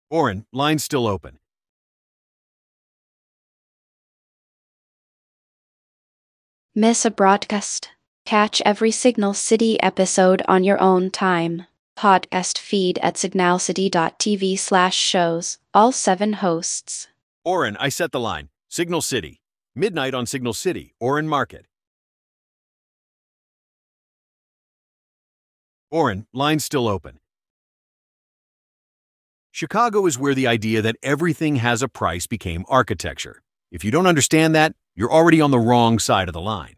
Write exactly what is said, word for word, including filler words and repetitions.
Oren, line still open. Miss a broadcast? Catch every Signal City episode on your own time. Podcast feed at signalcity.tv slash shows. All seven hosts. Oren, I set the line. Signal City. Midnight on Signal City, Oren Market. Oren, line still open. Chicago is where the idea that everything has a price became architecture. If you don't understand that, you're already on the wrong side of the line.